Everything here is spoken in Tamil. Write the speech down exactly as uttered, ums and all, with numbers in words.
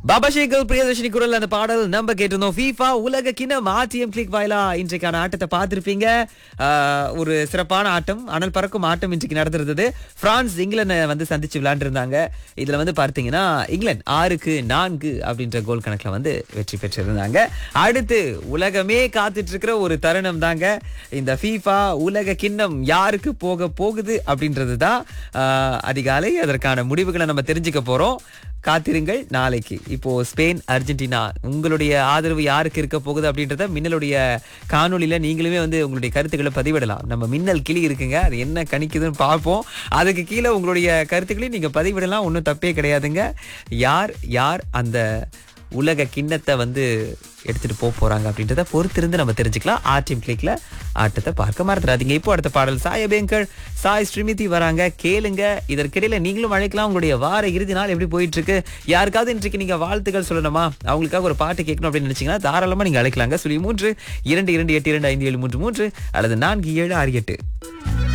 பாபா ஷேகல் பிரியதர்ஷினி குரல் அந்த பாடல் நம்ம கேட்டிருந்தோம். FIFA உலக கிண்ணம் ஆர்டிஎம் கிளிக் வாயிலா இன்றைக்கான ஆட்டத்தை பார்த்திருப்பீங்க. ஆஹ், ஒரு சிறப்பான ஆட்டம், அனல் பறக்கும் ஆட்டம் இன்றைக்கு நடந்திருந்தது. பிரான்ஸ் இங்கிலாந்து வந்து சந்திச்சு விளையாண்டுருந்தாங்க. இதுல வந்து பார்த்தீங்கன்னா இங்கிலாந்து ஆறுக்கு நான்கு அப்படின்ற கோல் கணக்குல வந்து வெற்றி பெற்றிருந்தாங்க. அடுத்து உலகமே காத்துட்டு இருக்கிற ஒரு தருணம் தாங்க இந்த FIFA உலக கிண்ணம் யாருக்கு போக போகுது அப்படின்றது தான். ஆஹ், அதிகாலை அதற்கான முடிவுகளை நம்ம தெரிஞ்சுக்க போறோம். காத்திருங்கள் நாளைக்கு. இப்போ ஸ்பெயின் அர்ஜென்டினா, உங்களுடைய ஆதரவு யாருக்கு இருக்க போகுது அப்படின்றத மின்னலுடைய காணொலியில நீங்களுமே வந்து உங்களுடைய கருத்துக்களை பதிவிடலாம். நம்ம மின்னல் கிளி இருக்குங்க, அது என்ன கணிக்குதுன்னு பார்ப்போம். அதுக்கு கீழே உங்களுடைய கருத்துக்களையும் நீங்க பதிவிடலாம், ஒன்றும் தப்பே கிடையாதுங்க. யார் யார் அந்த உலக கிண்ணத்தை வந்து எடுத்துட்டு போக போறாங்க அப்படின்றத பொறுத்திருந்து நம்ம தெரிஞ்சுக்கலாம். ஆர்டிஎம் கிளிக்ல ஆட்டத்தை பார்க்க மறந்துடாதீங்க. இப்போ அடுத்த பாடல் சாய் அபேங்கர், சாய் ஸ்ரீமிதி வராங்க, கேளுங்க. இதற்கிடையில நீங்களும் அழைக்கலாம். உங்களுடைய வார இறுதி நாள் எப்படி போயிட்டு இருக்கு? யாருக்காவது இன்றைக்கு நீங்க வாழ்த்துக்கள் சொல்லணுமா, அவங்களுக்காக ஒரு பாட்டு கேட்கணும் அப்படின்னு நினைச்சீங்கன்னா தாராளமா நீங்க அழைக்கலாங்க. சொல்லி மூன்று இரண்டு இரண்டு எட்டு இரண்டு ஐந்து ஏழு மூன்று மூன்று அல்லது நான்கு ஏழு ஆறு எட்டு.